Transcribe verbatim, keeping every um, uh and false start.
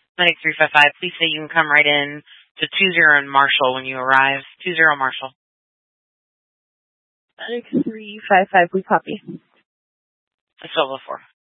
Medic three five five, please say you can come right in to two zero and Marshall when you arrive. two zero Marshall. Medic three five five, we copy. Silva four.